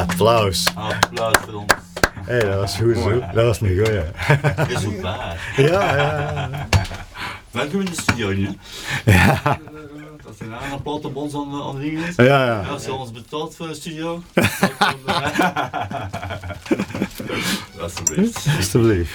Applaus. Applaus voor ons. Hé, dat was goed zo. Dat was een goeie. Is ook waar. Ja. Welkom in de studio nu. Ja. Dat is een aantal plaat op ons aan de ring is. Ja. Als je ons betaalt voor de studio. Alsjeblieft. Alsjeblieft.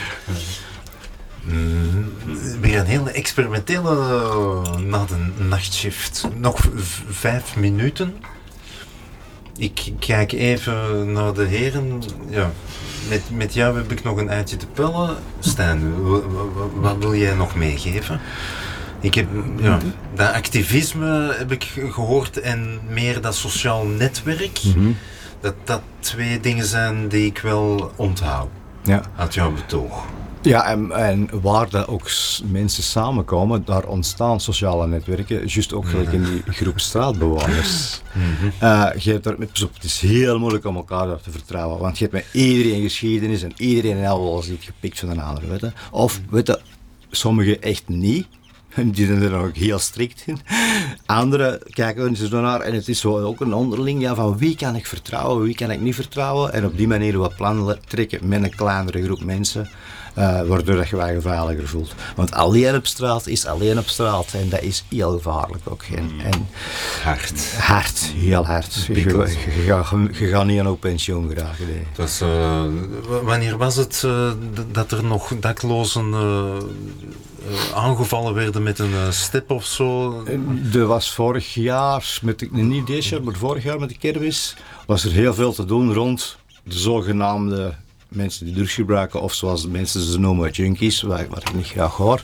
Weer een hele experimentele na de nachtshift. Nog 5 minuten. Ik kijk even naar de heren. Ja, met jou heb ik nog een eitje te pellen. Stijn, wat wil jij nog meegeven? Ik heb dat activisme heb ik gehoord en meer dat sociaal netwerk. Dat 2 dingen zijn die ik wel onthoud uit jouw betoog. Ja, en waar dat ook mensen samenkomen, daar ontstaan sociale netwerken, juist ook gelijk in die groep straatbewoners. Je hebt het is heel moeilijk om elkaar te vertrouwen, want je hebt met iedereen geschiedenis en iedereen wel eens iets gepikt van een ander, weet je. Of, weet je, sommigen echt niet. Die zijn er ook heel strikt in. Anderen kijken er zo naar en het is zo ook een onderling van wie kan ik vertrouwen, wie kan ik niet vertrouwen. En op die manier wat plannen trekken met een kleinere groep mensen, waardoor dat je je veiliger voelt. Want alleen op straat is alleen op straat en dat is heel gevaarlijk ook. En hard, heel hard. Je gaat niet aan op pensioen geraken. Nee. Dus, wanneer was het dat er nog daklozen aangevallen werden met een step of zo? Er was vorig jaar, niet dit jaar, maar vorig jaar met de kermis, was er heel veel te doen rond de zogenaamde mensen die drugs gebruiken, of zoals de mensen ze noemen, junkies, waar ik niet graag hoor.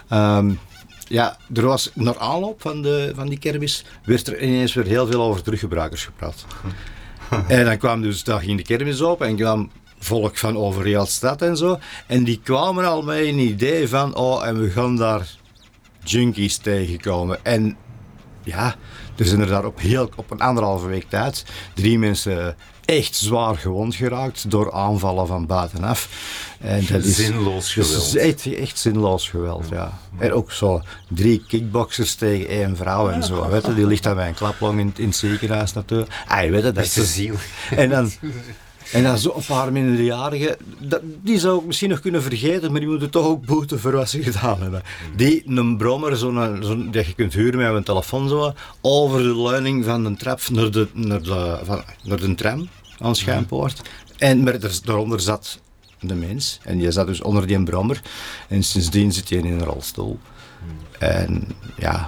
Er was naar aanloop van die kermis, werd er ineens weer heel veel over druggebruikers gepraat. En dan kwam dus, daar ging de kermis op en kwam volk van over heel de stad en zo. En die kwamen al met een idee van, en we gaan daar junkies tegenkomen. En ja, er zijn er daar op een 1,5 week tijd 3 mensen echt zwaar gewond geraakt door aanvallen van buitenaf. En dat is zinloos geweld. Dat is echt zinloos geweld, ja. En ook zo 3 kickboxers tegen 1 vrouw en zo. Weet je, die ligt dan bij een klaplong in het ziekenhuis natuurlijk. Weet je, dat is de ziel. En dan zo'n paar minderjarigen, die zou ik misschien nog kunnen vergeten, maar die moeten toch ook boeten voor wat ze gedaan hebben. Die een brommer, dat je kunt huren met een telefoon zo, over de leuning van de trap naar de tram aan Schuimpoort. Maar daaronder zat de mens en die zat dus onder die brommer en sindsdien zit hij in een rolstoel. En ja,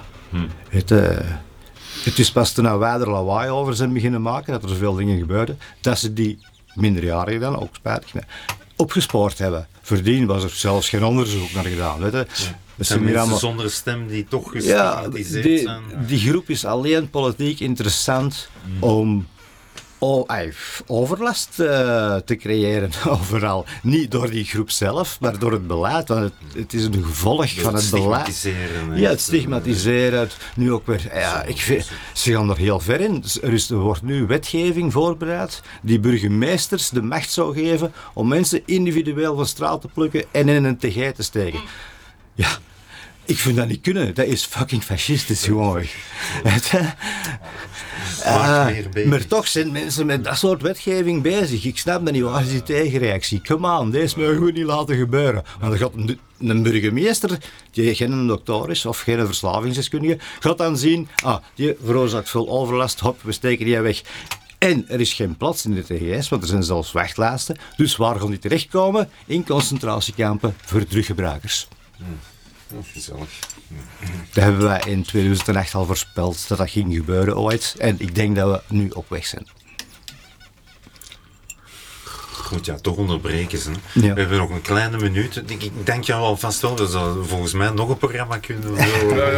het is pas toen wij er lawaai over zijn beginnen maken, dat er zoveel dingen gebeurden, dat ze die minderjarigen dan, ook spijtig, opgespoord hebben. Voordien was er zelfs geen onderzoek naar gedaan. Weet je. Dat zijn mensen zonder stem die toch gestigmatiseerd zijn. Die groep is alleen politiek interessant om overlast te creëren overal. Niet door die groep zelf, maar door het beleid. Want het is een gevolg van het beleid. Ja, het stigmatiseren. Nu ook weer. Ze gaan er heel ver in. Er wordt nu wetgeving voorbereid die burgemeesters de macht zou geven om mensen individueel van straat te plukken en in een TG te steken. Ja. Ik vind dat niet kunnen. Dat is fucking fascistisch gewoon. Maar toch zijn mensen met dat soort wetgeving bezig. Ik snap dat niet. Waar is die tegenreactie? Come on, deze moet je goed niet laten gebeuren. Want dan gaat een burgemeester, die geen dokter is of geen verslavingsdeskundige, gaat dan zien, die veroorzaakt veel overlast, hop, we steken die weg. En er is geen plaats in de TGS, want er zijn zelfs wachtlijsten. Dus waar gaan die terechtkomen? In concentratiekampen voor druggebruikers. Gezellig. Dat hebben wij in 2008 al voorspeld dat ging gebeuren ooit. En ik denk dat we nu op weg zijn. Goed, toch onderbreken ze. Ja. We hebben nog een kleine minuut. Ik denk jou alvast wel, we zouden volgens mij nog een programma kunnen doen. Ik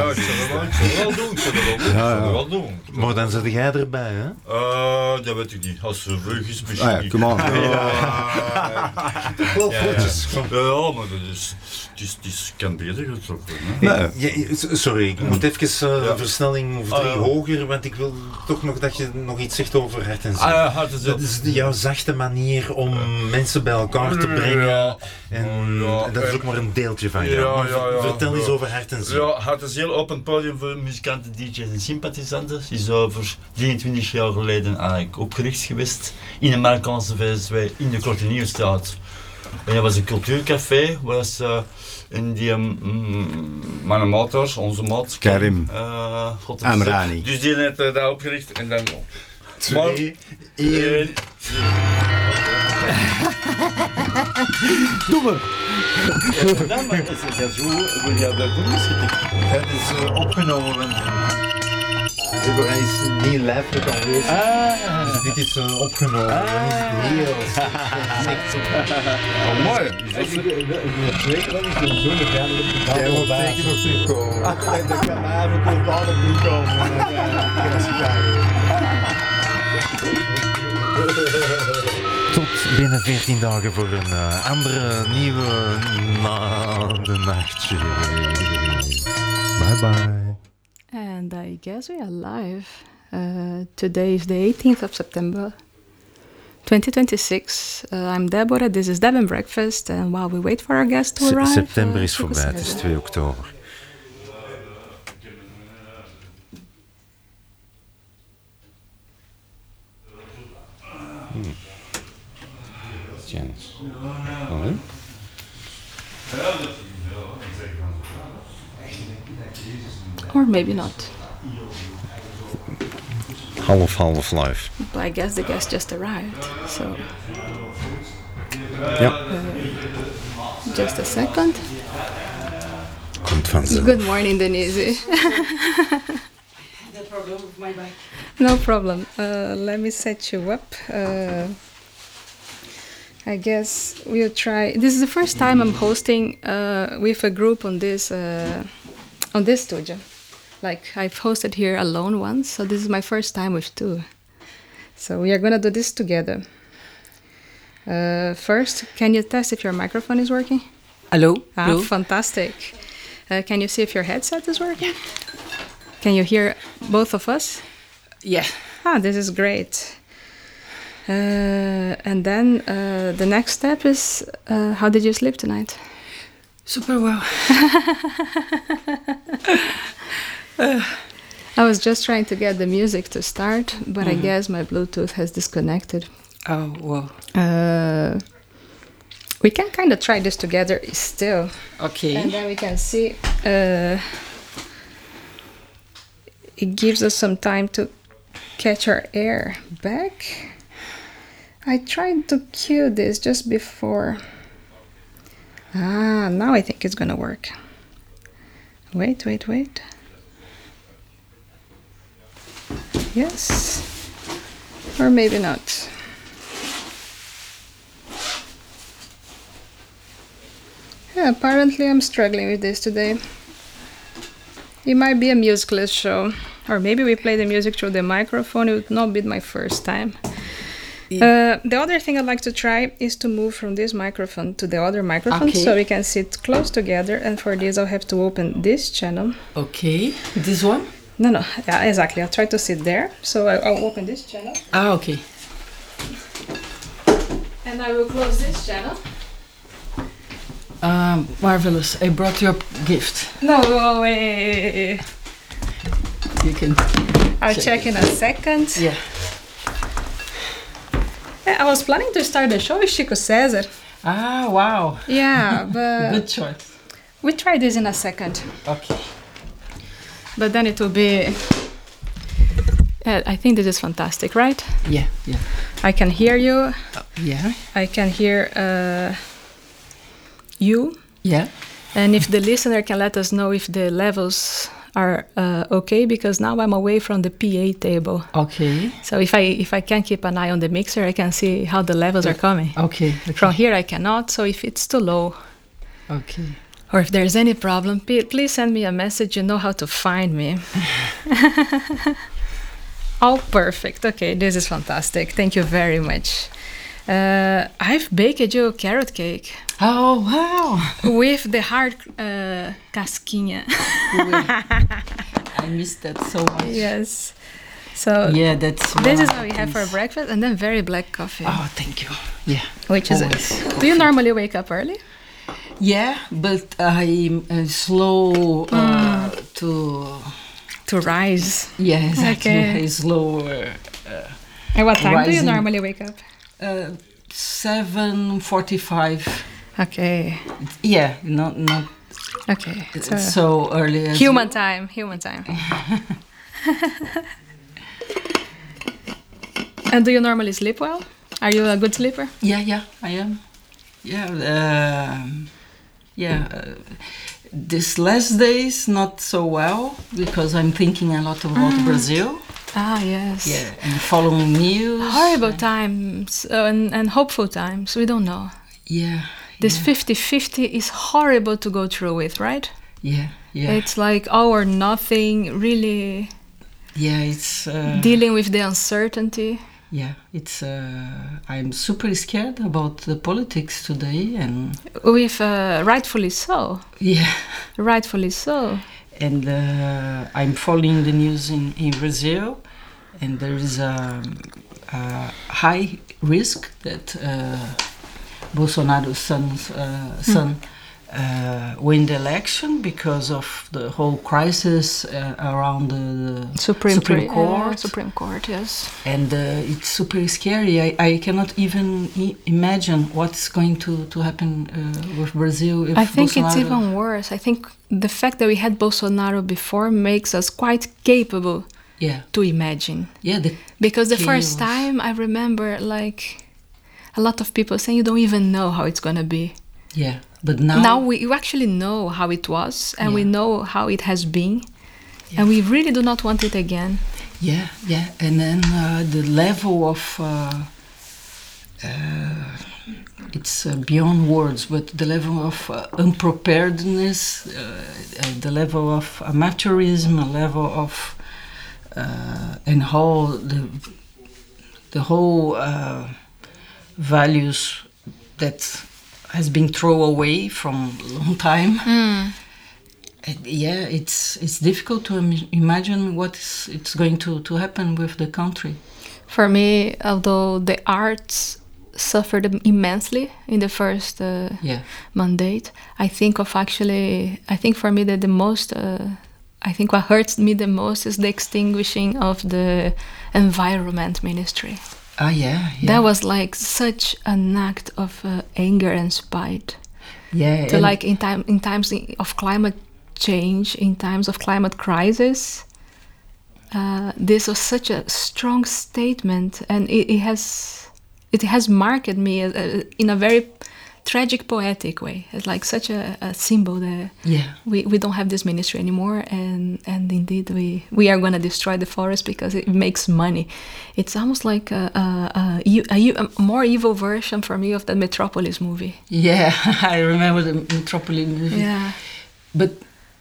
zou wel doen. Maar dan zit jij erbij, hè? Dat weet ik niet. Als er vlug is, misschien niet. Come on. Maar het kan beter getrokken. Sorry, ik moet even versnelling of 3 hoger, want ik wil toch nog dat je nog iets zegt over hart en ziel. Dat is jouw zachte manier om mensen bij elkaar te brengen. En dat is ook maar een deeltje van jou. Maar vertel eens over Hart en Ziel. Ja, het is een heel open podium voor muzikanten, DJ's en sympathisanten. Is over 23 jaar geleden eigenlijk opgericht geweest in de Marokkaanse VSW in de Korte Nieuwstraat. En dat was een cultuurcafé, in die mijn maat daar, onze maat Karim Amrani. Dus die heeft dat opgericht en dan... 2, 1... Doe maar! Ja, maar dat is hoe wil je dat doen? Het is opgenomen. Hij is niet live aanwezig. Dus dit is opgenomen. Hij is heel perfect. Mooi. Jij wordt zeker nog terugkomen. Dat kan mij even tot later doen komen. Tot binnen 14 dagen voor een andere nieuwe Na de Nachtje. Bye bye. And I guess we are live. Today is the 18th of September, 2026. I'm Deborah, this is Deb and Breakfast. And while we wait for our guest to arrive... September is voorbij, het is 2 oktober. Janice. Or maybe not. Half live. But I guess the guest just arrived, so... Ja. Just a second. Komt vanzelf. Good morning, Denise. No problem with my bike. No problem. Let me set you up. I guess we'll try. This is the first time I'm hosting with a group on this studio. Like I've hosted here alone once, so this is my first time with two. So we are gonna do this together. First, can you test if your microphone is working? Hello? Hello? Fantastic. Can you see if your headset is working? Can you hear both of us? Yeah. This is great. And then the next step is, how did you sleep tonight? Super well. I was just trying to get the music to start, but I guess my Bluetooth has disconnected. Oh, well. We can kind of try this together still. Okay. And then we can see. It gives us some time to catch our air back. I tried to cue this just before. Now I think it's gonna work. Wait. Yes. Or maybe not. Yeah, apparently I'm struggling with this today. It might be a musicless show. Or maybe we play the music through the microphone. It would not be my first time. The other thing I'd like to try is to move from this microphone to the other microphone, Okay. so we can sit close together. And for this, I'll have to open this channel. Okay. This one? No, yeah, exactly. I'll try to sit there. So I'll open this channel. Okay. And I will close this channel. Marvelous. I brought your gift. No way. You can... I'll check in a second. Yeah. I was planning to start the show with Chico César. Wow. Yeah, but Good choice. we try this in a second. Okay. But then it will be... I think this is fantastic, right? Yeah. I can hear you. Yeah. I can hear you. Yeah. And if the listener can let us know if the levels are okay, because now I'm away from the PA table. Okay. So if I can keep an eye on the mixer, I can see how the levels are coming. Okay. From here I cannot, so if it's too low, Okay. or if there's any problem, please send me a message. You know how to find me. Oh, perfect. Okay, this is fantastic. Thank you very much. I've baked you a carrot cake Oh, wow. with the hard casquinha. I missed that so much. Yes. So Yeah, that's. this one is of what we the have for things. breakfast, and then very black coffee, Oh, thank you. Yeah. which is. always Do you coffee. normally wake up early? Yeah, but I'm slow to. To rise. Yeah, exactly. Okay. Slower. At what time do you Rising. normally wake up? 7:45. Okay. Yeah, not Okay. So so early as human time. Human time. And do you normally sleep well? Are you a good sleeper? Yeah, I am. Yeah, this last days not so well because I'm thinking a lot about Brazil. Ah, yes. Yeah, and following news. Horrible times and hopeful times. We don't know. Yeah. This yeah, 50-50 is horrible to go through with, right? Yeah. It's like all or nothing, really Yeah, it's. dealing with the uncertainty. Yeah, it's. I'm super scared about the politics today, and With rightfully so. yeah, Rightfully so. and I'm following the news in Brazil, and there is a high risk that Bolsonaro's son win the election because of the whole crisis around the Supreme Court. Supreme Court, yes. And it's super scary. I cannot even imagine what's going to happen with Brazil if I think it's Bolsonaro- even worse. I think the fact that we had Bolsonaro before makes us quite capable Yeah, to imagine. yeah, Because the first chaos. time I remember like a lot of people saying you don't even know how it's gonna be. yeah. But now, Now we actually know how it was and we Yeah. know how it has been. Yeah. And we really do not want it again. yeah, and then the level of it's beyond words, but the level of unpreparedness, the level of amateurism, a level of and how the whole values that has been thrown away from a long time. And yeah, it's difficult to imagine what it's going to happen with the country. For me, although the arts suffered immensely in the first Yeah, mandate, I think for me that the most, I think what hurts me the most is the extinguishing of the environment ministry. yeah. That was like such an act of anger and spite. Yeah, To and- like in times of climate change, in times of climate crisis, this was such a strong statement, and it has marked me in a very tragic, poetic way. It's like such a symbol that yeah, we don't have this ministry anymore, and indeed we are going to destroy the forest because it makes money. It's almost like a more evil version for me of the Metropolis movie. yeah. I remember the Metropolis movie. Yeah. But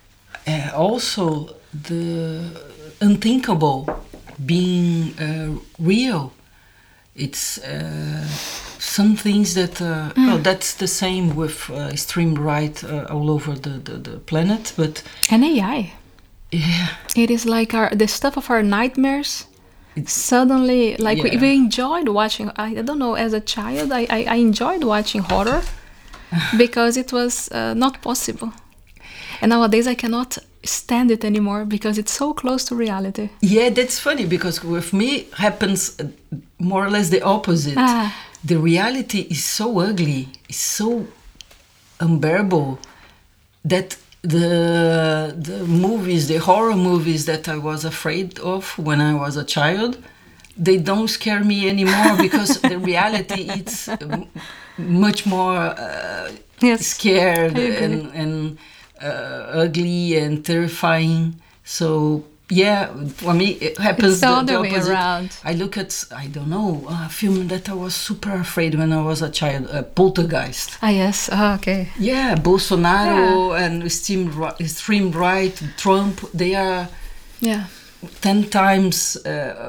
also the unthinkable being real. It's some things that that's the same with extreme right all over the planet. But And AI. yeah, It is like the stuff of our nightmares. Suddenly, like Yeah. we enjoyed watching. I don't know. As a child, I enjoyed watching horror because it was not possible. And nowadays, I cannot stand it anymore because it's so close to reality. yeah, that's funny because with me happens more or less the opposite. Ah. The reality is so ugly, it's so unbearable that the movies, the horror movies that I was afraid of when I was a child, they don't scare me anymore because the reality is much more Yes, scared I agree. and ugly and terrifying. So yeah, for me it happens It's the other way opposite. around. I look at, I don't know, a film that I was super afraid when I was a child, Poltergeist. Ah, yes. Ah, okay. Yeah, Bolsonaro and extreme right, Trump, they are Yeah. 10 times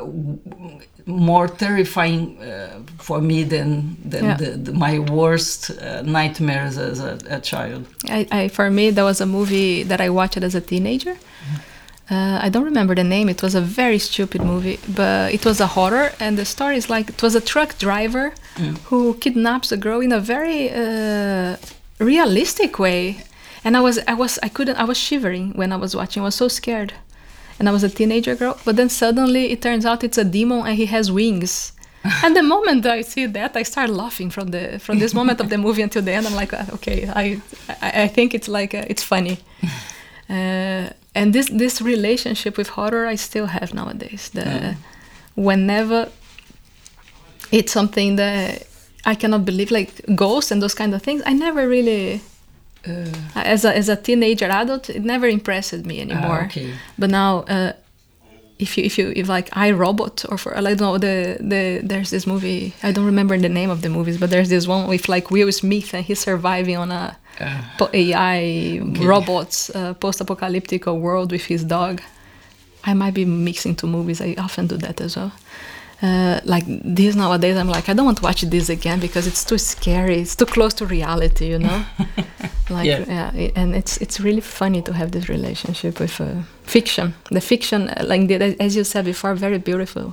more terrifying for me than Yeah. my worst nightmares as a child. For me, there was a movie that I watched as a teenager. I don't remember the name. It was a very stupid movie, but it was a horror, and the story is like it was a truck driver who kidnaps a girl in a very realistic way. And I was shivering when I was watching. I was so scared, and I was a teenager girl. But then suddenly it turns out it's a demon and he has wings. And the moment I see that, I start laughing from this moment of the movie until the end. I'm like, okay, I think it's like it's funny. And this relationship with horror I still have nowadays. Whenever it's something that I cannot believe, like ghosts and those kind of things, I never really, as a teenager adult, it never impressed me anymore. Okay. But now, if like iRobot or I don't know, there's this movie, I don't remember the name of the movies, but there's this one with like Will Smith and he's surviving on a AI robots post-apocalyptic world with his dog. I might be mixing two movies. I often do that as well. Like this nowadays, I'm like, I don't want to watch this again because it's too scary. It's too close to reality, you know. And it's really funny to have this relationship with fiction. The fiction, as you said before, very beautiful.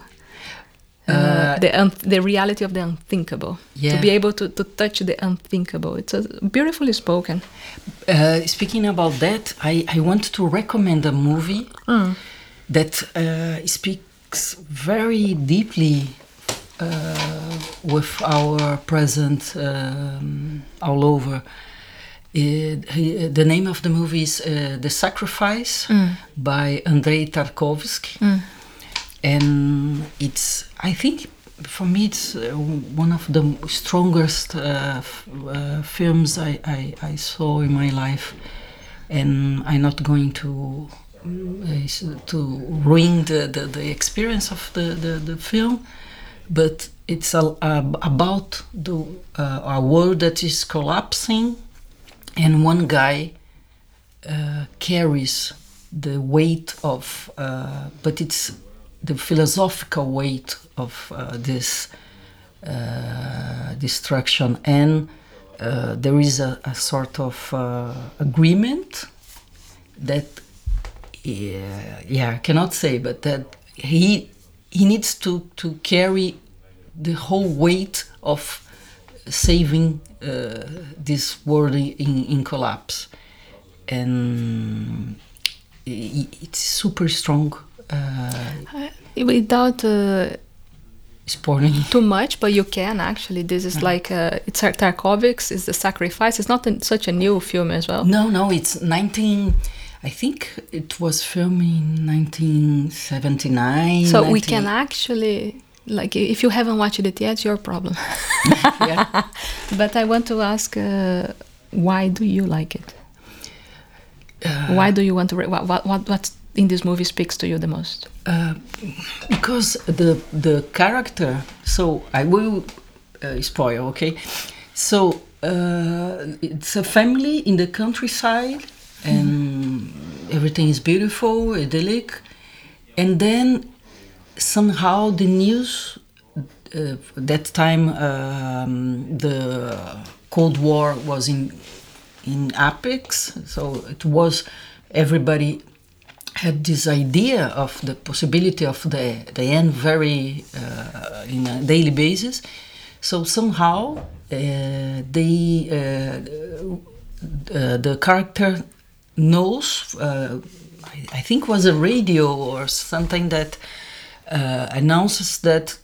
The reality of the unthinkable. To be able to touch the unthinkable. It's beautifully spoken. Speaking about that, I want to recommend a movie that speaks very deeply with our present all over. The name of the movie is The Sacrifice by Andrei Tarkovsky. And I think for me it's one of the strongest films I saw in my life. And I'm not going to ruin the experience of the film, but it's about a world that is collapsing, and one guy carries the weight of, but it's the philosophical weight of this destruction, and there is a sort of agreement that I cannot say, but that he needs to carry the whole weight of saving this world in collapse, and it's super strong. Without spoiling too much, but you can actually. This is like it's Tarkovsky's is The Sacrifice. It's not such a new film as well. No, it's 19. I think it was filmed in 1979. So we can actually, like, if you haven't watched it yet, it's your problem. But I want to ask, why do you like it? Why do you want to? What in this movie speaks to you the most? Because the character. So I will spoil. Okay, so it's a family in the countryside. And everything is beautiful, idyllic. And then somehow the news, that time the Cold War was in apex, so it was, everybody had this idea of the possibility of the end very in a daily basis. So somehow the character knows, I think was a radio or something that announces that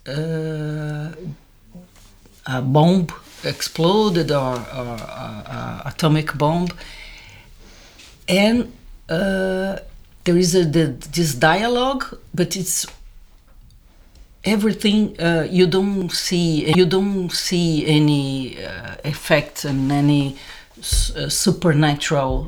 a bomb exploded or atomic bomb, and there is this dialogue, but it's everything. You don't see any effects and any supernatural